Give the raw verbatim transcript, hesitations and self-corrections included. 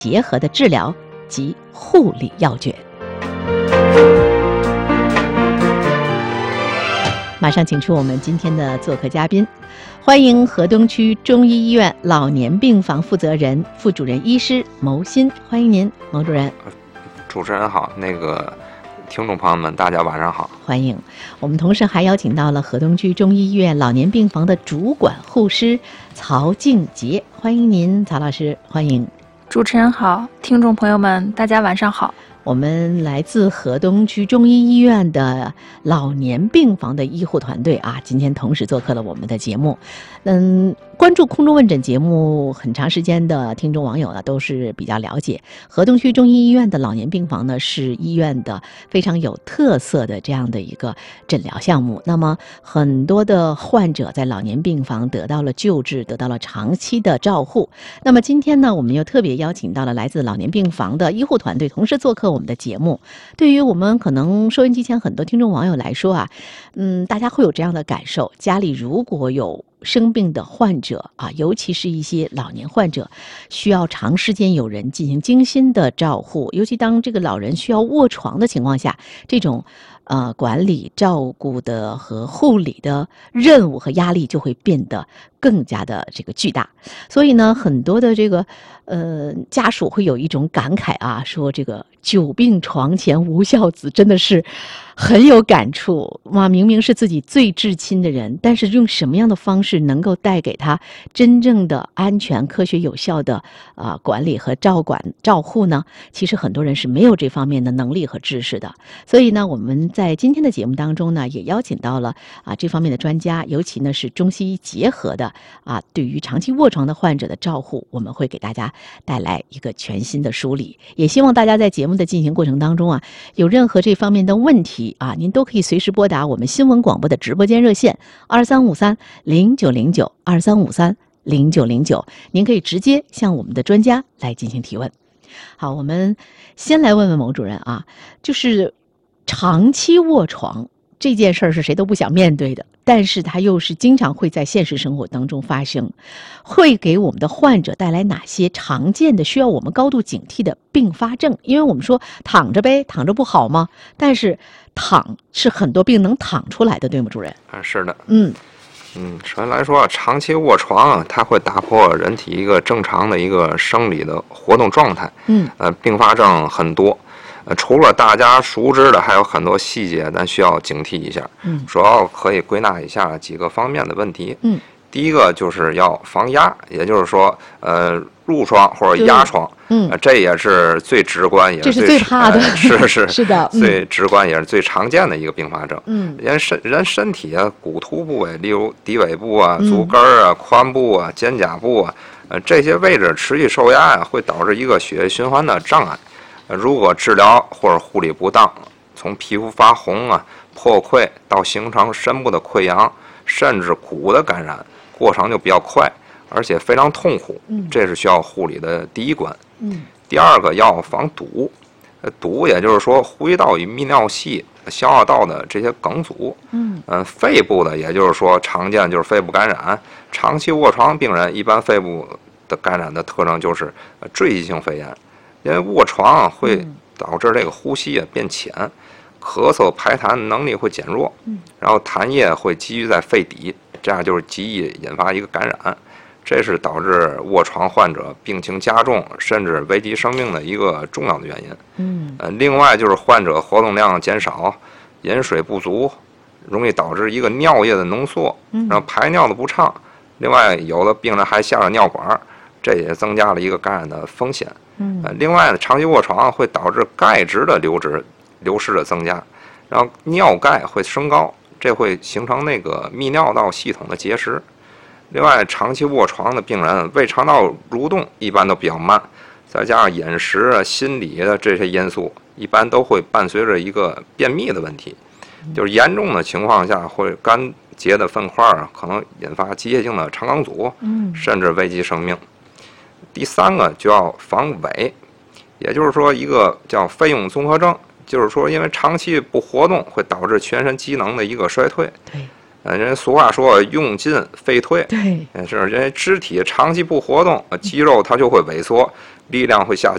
结合的治疗及护理要诀。马上请出我们今天的做客嘉宾，欢迎河东区中医医院老年病房负责人、副主任医师牟鑫，欢迎您，牟主任。 主持人好，那个听众朋友们，大家晚上好。 欢迎。我们同时还邀请到了河东区中医医院老年病房的主管护师曹静杰，欢迎您，曹老师，欢迎。 主持人好，听众朋友们，大家晚上好。 我们来自河东区中医医院的老年病房的医护团队啊，今天同时做客了我们的节目。嗯，关注空中问诊节目很长时间的听众网友呢，都是比较了解河东区中医医院的老年病房呢，是医院的非常有特色的这样的一个诊疗项目。那么很多的患者在老年病房得到了救治，得到了长期的照护。那么今天呢，我们又特别邀请到了来自老年病房的医护团队，同时做客我们的节目。对于我们可能收音机前很多听众网友来说啊，嗯，大家会有这样的感受，家里如果有生病的患者啊，尤其是一些老年患者，需要长时间有人进行精心的照护，尤其当这个老人需要卧床的情况下，这种呃管理、照顾的和护理的任务和压力就会变得更加的这个巨大。所以呢，很多的这个呃家属会有一种感慨啊，说这个久病床前无孝子，真的是很有感触。哇，明明是自己最至亲的人，但是用什么样的方式能够带给他真正的安全、科学、有效的啊、呃、管理和照管照护呢？其实很多人是没有这方面的能力和知识的。所以呢，我们在今天的节目当中呢，也邀请到了啊这方面的专家，尤其呢是中西医结合的啊，对于长期卧床的患者的照护，我们会给大家带来一个全新的梳理。也希望大家在节目的进行过程当中啊，有任何这方面的问题啊，您都可以随时拨打我们新闻广播的直播间热线二三五三零九零九二三五三零九零九，您可以直接向我们的专家来进行提问。好，我们先来问问牟主任啊，就是长期卧床这件事儿是谁都不想面对的，但是它又是经常会在现实生活当中发生，会给我们的患者带来哪些常见的需要我们高度警惕的并发症？因为我们说躺着呗，躺着不好吗？但是躺是很多病能躺出来的，对吗，主任？ 啊，是的， 嗯嗯，首先来说，长期卧床啊，它会打破人体一个正常的一个生理的活动状态， 嗯， 呃，并发症很多。呃，除了大家熟知的，还有很多细节，咱需要警惕一下。 嗯， 主要可以归纳一下几个方面的问题。 嗯， 第一个就是要防压，也就是说，呃，褥疮或者压疮， 嗯、 呃，这也是最直观，也是最这是最怕的， 呃、是是是的，嗯、 最直观也是最常见的一个并发症。 嗯， 人身人身体啊，骨突部位，例如骶尾部啊、足跟儿啊、髋部啊、肩胛部啊，呃，这些位置持续受压呀、啊，会导致一个血液循环的障碍。如果治疗或者护理不当，从皮肤发红啊、破溃到形成深部的溃疡，甚至骨的感染，过程就比较快，而且非常痛苦。这是需要护理的第一关。 嗯， 第二个要防堵，堵也就是说呼吸道与泌尿系、消化道的这些梗阻。 嗯， 呃，肺部的也就是说常见就是肺部感染，长期卧床病人一般肺部的感染的特征就是坠积性肺炎。因为卧床啊会导致这个呼吸啊变浅，咳嗽排痰能力会减弱，然后痰液会积聚在肺底，这样就是极易引发一个感染，这是导致卧床患者病情加重甚至危及生命的一个重要的原因。 嗯， 呃，另外就是患者活动量减少，饮水不足，容易导致一个尿液的浓缩，然后排尿的不畅。另外，有的病人还下了尿管，这也增加了一个感染的风险。 嗯， 呃，另外呢，长期卧床会导致钙质的流质流失的增加，然后尿钙会升高，这会形成那个泌尿道系统的结石。另外，长期卧床的病人胃肠道蠕动一般都比较慢，再加上饮食啊、心理的这些因素，一般都会伴随着一个便秘的问题。就是严重的情况下，会肝结的粪块啊，可能引发机械性的肠梗阻，甚至危及生命。第三个就要防痿，也就是说一个叫费用综合症，就是说因为长期不活动会导致全身机能的一个衰退。 对， 呃，人俗话说用进废退， 对， 是因为肢体长期不活动，肌肉它就会萎缩， 力量会下降。